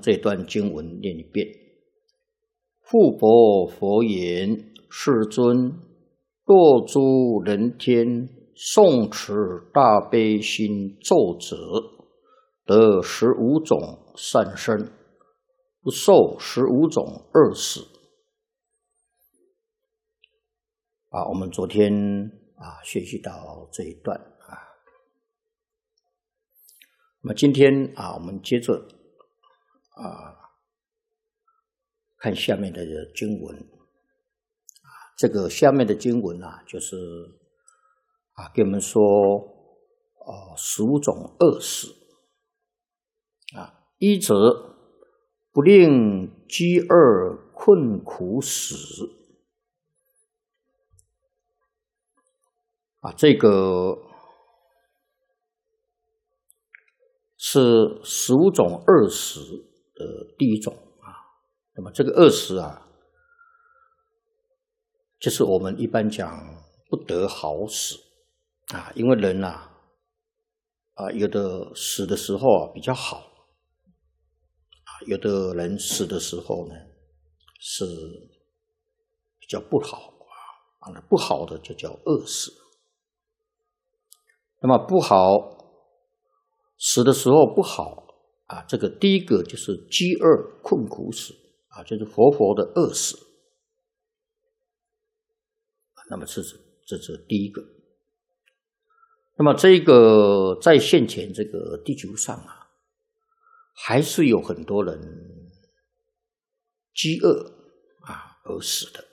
这段经文念一遍。复佛佛言：世尊，若诸人天诵持大悲心咒者，得15种善身，不受15种恶死。我们昨天学习到这一段那么今天我们接着看下面的经文这个下面的经文就是给我们说15种恶死一则不令饥饿困苦死这个是15种恶死的第一种那么这个恶死就是我们一般讲不得好死因为人有的死的时候比较好有的人死的时候呢是比较不好不好的就叫恶死。那么不好死的时候不好这个第一个就是饥饿困苦死就是活活的饿死那么这是第一个。那么这个在现前这个地球上还是有很多人饥饿而死的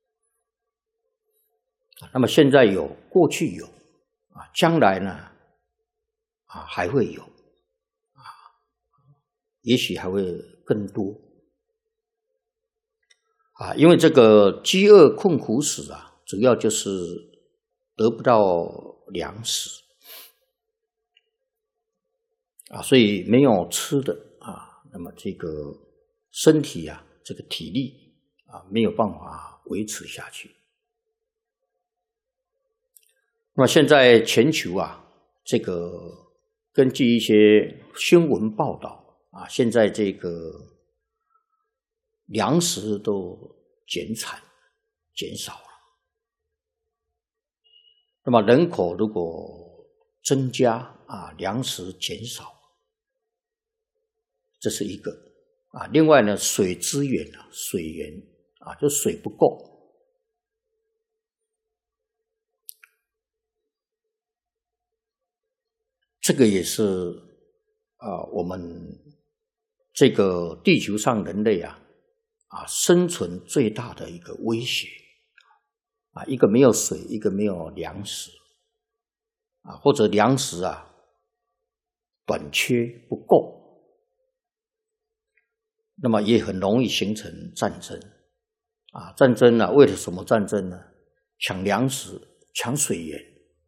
那么现在有，过去有将来呢还会有也许还会更多因为这个饥饿困苦死主要就是得不到粮食所以没有吃的那么这个身体这个体力没有办法维持下去。那么现在全球这个根据一些新闻报道现在这个粮食都减少了。那么人口如果增加粮食减少，这是一个另外呢，水资源水源就水不够。这个也是我们这个地球上人类生存最大的一个威胁一个没有水，一个没有粮食或者粮食短缺不够，那么也很容易形成战争战争为了什么战争呢？抢粮食，抢水源。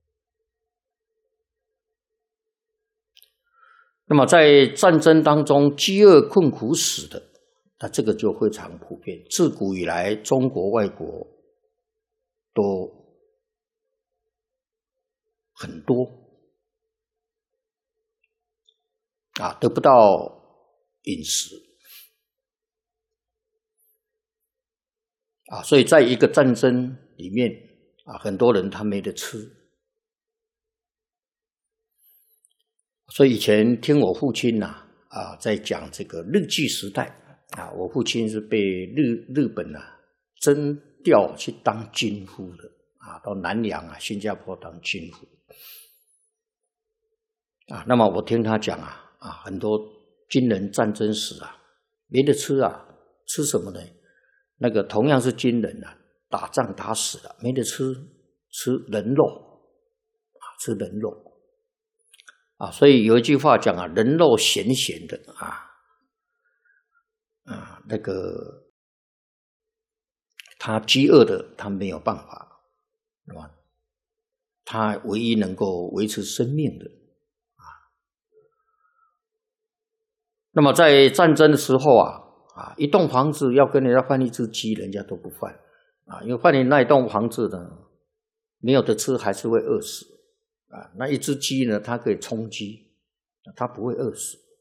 那么在战争当中饥饿困苦死的，那这个就非常普遍，自古以来中国外国都很多得不到饮食所以在一个战争里面很多人他没得吃。所以以前听我父亲在讲这个日据时代我父亲是被日本征调去当军夫的到南洋新加坡当军夫那么我听他讲很多军人战争时没得吃吃什么呢？那个同样是军人打仗打死了没得吃，吃人肉吃人肉所以有一句话讲人肉咸咸的那个他饥饿的他没有办法，对吧？他唯一能够维持生命的那么在战争的时候一栋房子要跟人家换一只鸡，人家都不换因为换你那一栋房子呢没有得吃还是会饿死那一只鸡呢它可以充饥它不会饿死